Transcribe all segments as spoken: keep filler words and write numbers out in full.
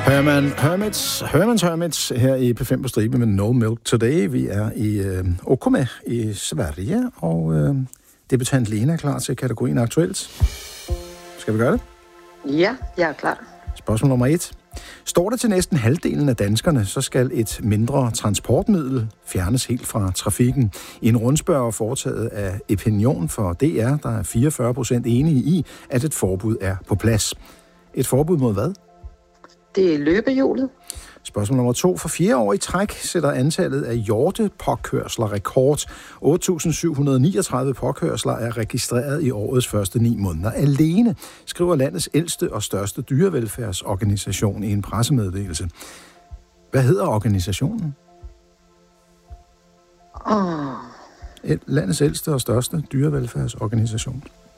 Herman Hermits, Hermans Hermits her i P fem på stribe med No Milk Today. Vi er i øh, Okome i Sverige, og øh, debutant Lena er klar til kategorien aktuelt. Skal vi gøre det? Ja, jeg er klar. Spørgsmål nummer et. Står det til næsten halvdelen af danskerne, så skal et mindre transportmiddel fjernes helt fra trafikken. I en rundspørg foretaget af Opinion for D R, der er fireogfyrre procent enige i, at et forbud er på plads. Et forbud mod hvad? Det er løbehjulet. Spørgsmål nummer to. For fjerde år i træk sætter antallet af hjortepåkørsler rekord. otte tusind syv hundrede niogtredive påkørsler er registreret i årets første ni måneder alene, skriver landets ældste og største dyrevelfærdsorganisation i en pressemeddelelse. Hvad hedder organisationen? Oh. Landets ældste og største dyrevelfærdsorganisation.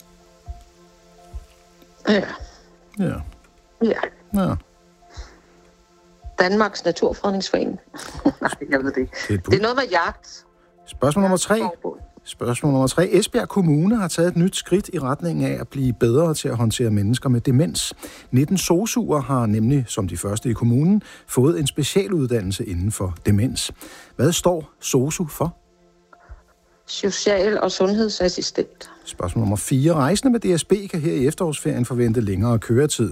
Ja. Ja. Ja. Ja. Danmarks Naturfredningsforening. Nej, jeg ved det ikke. Det er, det er noget med jagt. Spørgsmål nummer tre. Spørgsmål nummer tre. Esbjerg Kommune har taget et nyt skridt i retning af at blive bedre til at håndtere mennesker med demens. nitten sosu'er har nemlig, som de første i kommunen, fået en specialuddannelse inden for demens. Hvad står sosu for? Social- og sundhedsassistent. Spørgsmål nummer fire. Rejsende med D S B kan her i efterårsferien forvente længere køretid.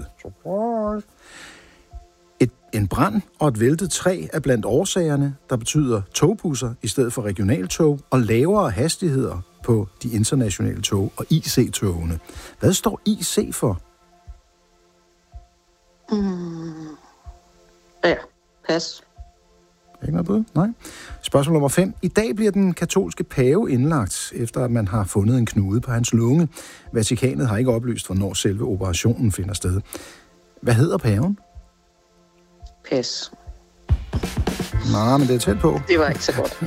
Et, en brand og et væltet træ er blandt årsagerne, der betyder togbusser i stedet for regionaltog og lavere hastigheder på de internationale tog og I C-togene. Hvad står I C for? Mm. Ja, pas. Ikke noget bud? Nej. Spørgsmål nummer fem. I dag bliver den katolske pave indlagt, efter at man har fundet en knude på hans lunge. Vatikanet har ikke oplyst, hvornår selve operationen finder sted. Hvad hedder paven? Pas. Nej, men det er tæt på. Det var ikke så godt.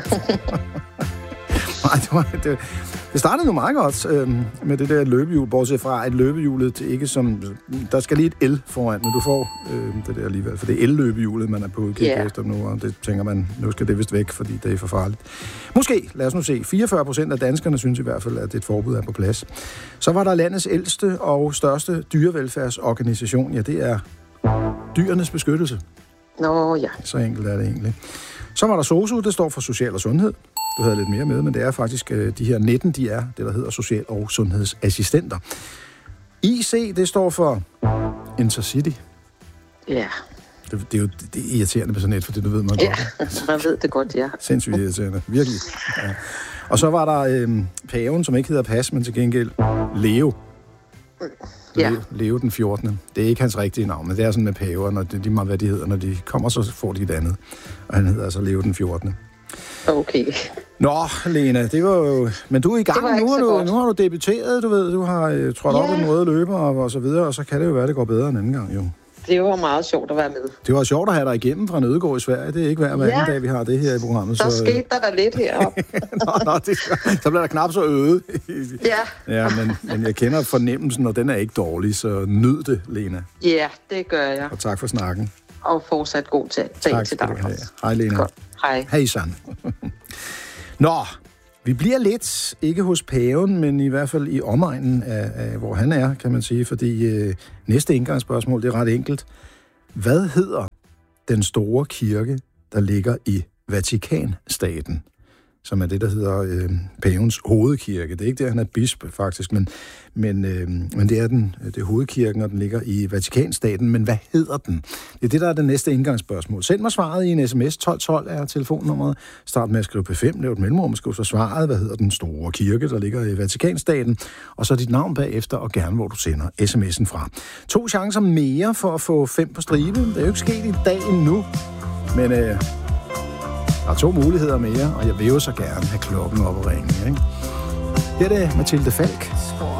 Nej, det, var, det, det startede nu meget godt øh, med det der løbehjul, bortset fra, at løbehjulet ikke som... Der skal lige et L foran, men du får øh, det der alligevel, for det er el-løbehjulet, man er på udkig yeah. efter nu, og det tænker man, nu skal det vist væk, fordi det er for farligt. Måske, lad os nu se, fireogfyrre procent af danskerne synes i hvert fald, at et forbud er på plads. Så var der landets ældste og største dyrevelfærdsorganisation, ja, det er Dyrenes Beskyttelse. Nå ja. Så enkelt er det egentlig. Så var der SOSU, det står for Social og Sundhed. Du havde lidt mere med, men det er faktisk de her nitten, de er det, der hedder Social- og Sundhedsassistenter. I C, det står for Intercity. Ja. Det, det er jo det er irriterende med sådan et, for det du ved man ja, godt. man ved det godt, ja. Sindssygt irriterende, virkelig. Ja. Og så var der øhm, paven, som ikke hedder Pas, men til gengæld Leo. Ja. Leo, Leo den fjortende. Det er ikke hans rigtige navn, men det er sådan med paver, når de, de meget hvad de hedder, når de kommer, så får de et andet. Og han hedder altså Leo den fjortende. Okay. Nå, Lena, det var jo... Men du er i gang. Nu har du, nu har du debuteret, du ved. Du har uh, trådt yeah. op i den røde løber og, og så videre, og så kan det jo være, det går bedre end anden gang, jo. Det var meget sjovt at være med. Det var sjovt at have dig igennem fra Nødegård i Sverige. Det er ikke hver hver ja. anden dag, vi har det her i programmet. Så, så skete der da lidt heroppe. nå, nå, det, så bliver der knap så øde. ja. ja, men, men jeg kender fornemmelsen, og den er ikke dårlig, så nyd det, Lena. Ja, det gør jeg. Og tak for snakken. Og fortsat god dag tak, til dig. Hej, Lena. Godt. Hej. Hej, San. Nå, vi bliver lidt, ikke hos paven, men i hvert fald i omegnen af, af hvor han er, kan man sige, fordi øh, næste indgangsspørgsmål, det er ret enkelt. Hvad hedder den store kirke, der ligger i Vatikanstaten, som er det, der hedder øh, pavens hovedkirke? Det er ikke det, han er bispe, faktisk, men, men, øh, men det er den, det er hovedkirken, og den ligger i Vatikanstaten. Men hvad hedder den? Det er det, der er det næste indgangsspørgsmål. Send mig svaret i en sms. tolv tolv er telefonnummeret. Start med at skrive P fem, lav et mellemrum, skriv så svaret. Hvad hedder den store kirke, der ligger i Vatikanstaten? Og så dit navn bagefter, og gerne, hvor du sender sms'en fra. To chancer mere for at få fem på stribe. Det er jo ikke sket i dag endnu, men... Øh, Der er to muligheder mere, og jeg vil jo så gerne have klokken op og ringe, ikke? Her er det Mathilde Falk.